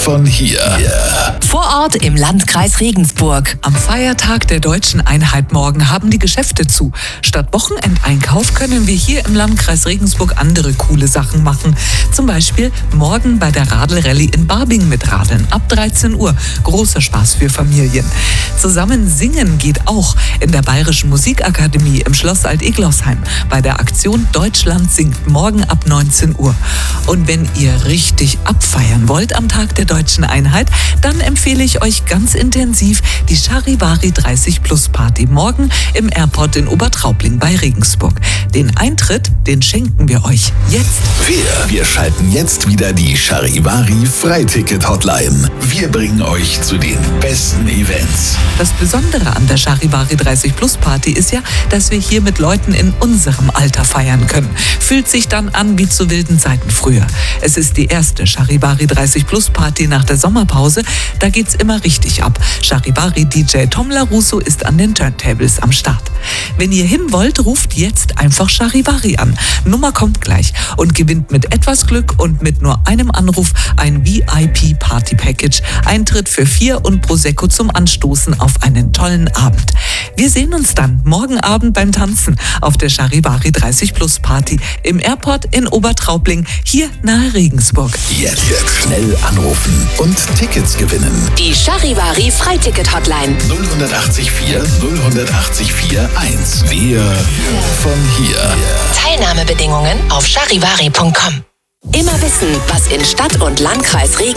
von hier. Vor Ort im Landkreis Regensburg. Am Feiertag der Deutschen Einheit morgen haben die Geschäfte zu. Statt Wochenendeinkauf können wir hier im Landkreis Regensburg andere coole Sachen machen. Zum Beispiel morgen bei der Radl-Rallye in Barbing mit Radeln ab 13 Uhr. Großer Spaß für Familien. Zusammen singen geht auch in der Bayerischen Musikakademie im Schloss Alt-Eglossheim bei der Aktion Deutschland singt morgen ab 19 Uhr. Und wenn ihr richtig abfeiern wollt am Tag der Deutschen Einheit, dann empfehle ich euch ganz intensiv die Charivari 30 Plus Party morgen im Airport in Obertraubling bei Regensburg. Den Eintritt, den schenken wir euch jetzt. Wir schalten jetzt wieder die Charivari Freiticket Hotline. Wir bringen euch zu den besten Events. Das Besondere an der Charivari 30 Plus Party ist ja, dass wir hier mit Leuten in unserem Alter feiern können. Fühlt sich dann an wie zu wilden Zeiten früher. Es ist die erste Charivari 30 Plus Party nach der Sommerpause. Da geht's immer richtig ab. Charivari DJ Tom LaRusso ist an den Turntables am Start. Wenn ihr hin wollt, ruft jetzt einfach Charivari an. Nummer kommt gleich und gewinnt mit etwas Glück und mit nur einem Anruf ein VIP Party Package, Eintritt für 4 und Prosecco zum Anstoßen auf einen tollen Abend. Wir sehen uns dann morgen Abend beim Tanzen auf der Charivari 30 Plus Party im Airport in Obertraubling, hier nahe Regensburg. Jetzt schnell anrufen und Tickets gewinnen. Die Charivari Freiticket Hotline. 0184 018 41. Wir von hier. Teilnahmebedingungen auf charivari.com. Immer wissen, was in Stadt und Landkreis Regensburg